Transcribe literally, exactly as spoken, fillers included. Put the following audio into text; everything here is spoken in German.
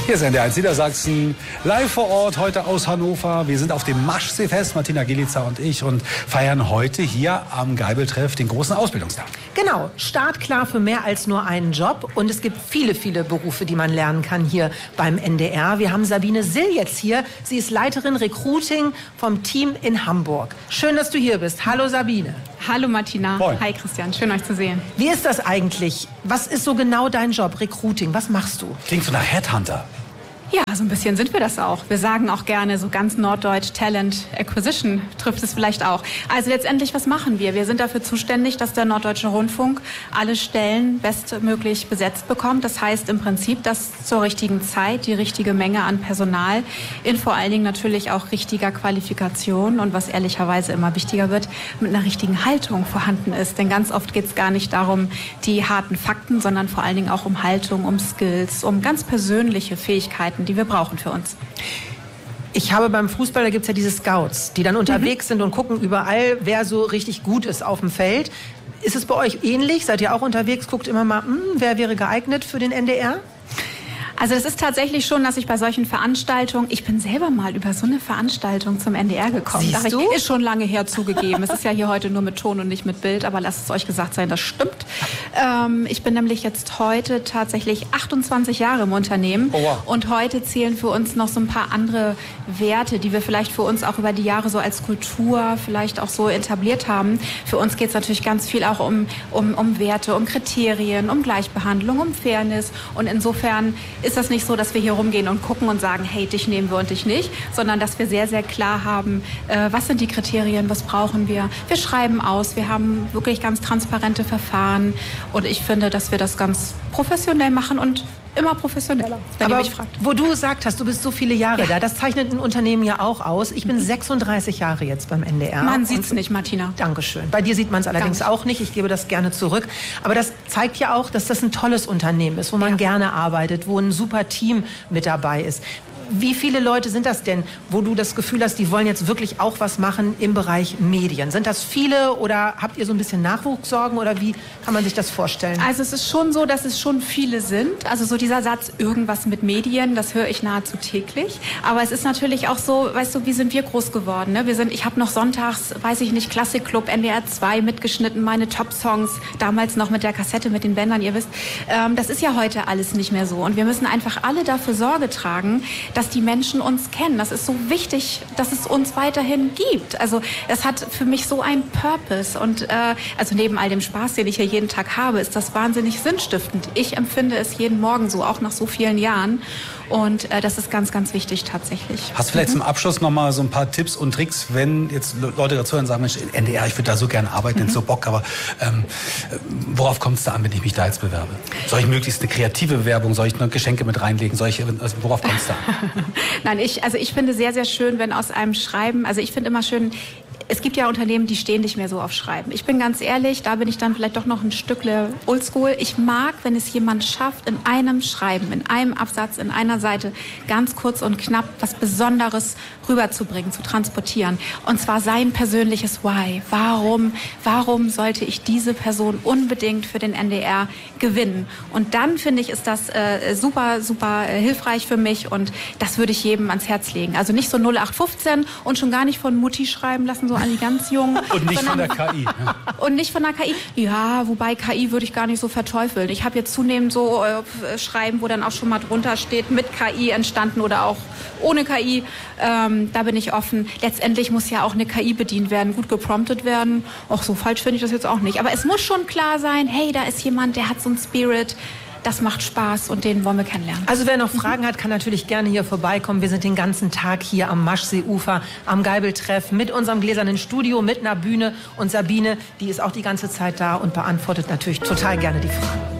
Hier ist N D R eins Niedersachsen, live vor Ort, heute aus Hannover. Wir sind auf dem Maschseefest, Martina Gielica und ich, und feiern heute hier am Geibeltreff den großen Ausbildungstag. Genau, startklar für mehr als nur einen Job. Und es gibt viele, viele Berufe, die man lernen kann hier beim N D R. Wir haben Sabine Sill jetzt hier. Sie ist Leiterin Recruiting vom Team in Hamburg. Schön, dass du hier bist. Hallo Sabine. Hallo Martina. Moin. Hi Christian, schön euch zu sehen. Wie ist das eigentlich? Was ist so genau dein Job, Recruiting? Was machst du? Klingt so nach Headhunter. Ja, so ein bisschen sind wir das auch. Wir sagen auch gerne so ganz norddeutsch Talent Acquisition trifft es vielleicht auch. Also letztendlich, was machen wir? Wir sind dafür zuständig, dass der Norddeutsche Rundfunk alle Stellen bestmöglich besetzt bekommt. Das heißt im Prinzip, dass zur richtigen Zeit die richtige Menge an Personal in vor allen Dingen natürlich auch richtiger Qualifikation und was ehrlicherweise immer wichtiger wird, mit einer richtigen Haltung vorhanden ist. Denn ganz oft geht es gar nicht darum, die harten Fakten, sondern vor allen Dingen auch um Haltung, um Skills, um ganz persönliche Fähigkeiten, die wir brauchen für uns. Ich habe beim Fußball, da gibt es ja diese Scouts, die dann unterwegs mhm. sind und gucken überall, wer so richtig gut ist auf dem Feld. Ist es bei euch ähnlich? Seid ihr auch unterwegs? Guckt immer mal, mh, wer wäre geeignet für den N D R? Also es ist tatsächlich schon, dass ich bei solchen Veranstaltungen, ich bin selber mal über so eine Veranstaltung zum N D R gekommen. Siehst Dachte du? Ich, ist schon lange her zugegeben. Es ist ja hier heute nur mit Ton und nicht mit Bild, aber lasst es euch gesagt sein, das stimmt. Ähm, ich bin nämlich jetzt heute tatsächlich achtundzwanzig Jahre im Unternehmen. Oh wow. Und heute zählen für uns noch so ein paar andere Werte, die wir vielleicht für uns auch über die Jahre so als Kultur vielleicht auch so etabliert haben. Für uns geht es natürlich ganz viel auch um, um, um Werte, um Kriterien, um Gleichbehandlung, um Fairness. Und insofern ist das nicht so, dass wir hier rumgehen und gucken und sagen, hey, dich nehmen wir und dich nicht, sondern dass wir sehr, sehr klar haben, äh, was sind die Kriterien, was brauchen wir. Wir schreiben aus, wir haben wirklich ganz transparente Verfahren und ich finde, dass wir das ganz professionell machen und immer professioneller, wenn Aber ihr mich fragt. Wo du gesagt hast, du bist so viele Jahre Ja. da, das zeichnet ein Unternehmen ja auch aus. Ich bin sechsunddreißig Jahre jetzt beim N D R. Man sieht es Und- nicht, Martina. Dankeschön. Bei dir sieht man es allerdings nicht. auch nicht. Ich gebe das gerne zurück. Aber das zeigt ja auch, dass das ein tolles Unternehmen ist, wo man Ja. gerne arbeitet, wo ein super Team mit dabei ist. Wie viele Leute sind das denn, wo du das Gefühl hast, die wollen jetzt wirklich auch was machen im Bereich Medien? Sind das viele oder habt ihr so ein bisschen Nachwuchssorgen oder wie kann man sich das vorstellen? Also es ist schon so, dass es schon viele sind. Also so dieser Satz, irgendwas mit Medien, das höre ich nahezu täglich. Aber es ist natürlich auch so, weißt du, wie sind wir groß geworden? Ne? Wir sind, ich habe noch sonntags, weiß ich nicht, Klassikclub, N D R zwei mitgeschnitten, meine Top-Songs, damals noch mit der Kassette, mit den Bändern, ihr wisst. Ähm, das ist ja heute alles nicht mehr so. Und wir müssen einfach alle dafür Sorge tragen, dass die Menschen uns kennen. Das ist so wichtig, dass es uns weiterhin gibt. Also es hat für mich so einen Purpose. Und äh, also neben all dem Spaß, den ich hier jeden Tag habe, ist das wahnsinnig sinnstiftend. Ich empfinde es jeden Morgen so, auch nach so vielen Jahren. Und äh, das ist ganz, ganz wichtig tatsächlich. Hast du vielleicht zum Abschluss noch mal so ein paar Tipps und Tricks, wenn jetzt Leute dazu hören und sagen, Mensch, N D R, ich würde da so gerne arbeiten, mhm. hätte so Bock, aber ähm, worauf kommt es da an, wenn ich mich da jetzt bewerbe? Soll ich möglichst eine kreative Bewerbung, soll ich noch Geschenke mit reinlegen, soll ich, also worauf kommt es da an? Nein, ich, also ich finde sehr, sehr schön, wenn aus einem Schreiben, also ich finde immer schön, es gibt ja Unternehmen, die stehen nicht mehr so auf Schreiben. Ich bin ganz ehrlich, da bin ich dann vielleicht doch noch ein Stückle oldschool. Ich mag, wenn es jemand schafft, in einem Schreiben, in einem Absatz, in einer Seite, ganz kurz und knapp was Besonderes rüberzubringen, zu transportieren. Und zwar sein persönliches Why. Warum, warum sollte ich diese Person unbedingt für den N D R gewinnen? Und dann, finde ich, ist das äh, super, super äh, hilfreich für mich und das würde ich jedem ans Herz legen. Also nicht so null acht fünfzehn und schon gar nicht von Mutti schreiben lassen, so an die ganz Jungen. Und nicht von der K I. Ja. Und nicht von der K I. Ja, wobei K I würde ich gar nicht so verteufeln. Ich habe jetzt zunehmend so äh, Schreiben, wo dann auch schon mal drunter steht, mit K I entstanden oder auch ohne K I. Ähm, da bin ich offen. Letztendlich muss ja auch eine K I bedient werden, gut gepromptet werden. Auch so falsch finde ich das jetzt auch nicht. Aber es muss schon klar sein, hey, da ist jemand, der hat so einen Spirit. Das macht Spaß und den wollen wir kennenlernen. Also wer noch Fragen hat, kann natürlich gerne hier vorbeikommen. Wir sind den ganzen Tag hier am Maschseeufer, am Geibeltreff mit unserem gläsernen Studio, mit einer Bühne. Und Sabine, die ist auch die ganze Zeit da und beantwortet natürlich total gerne die Fragen.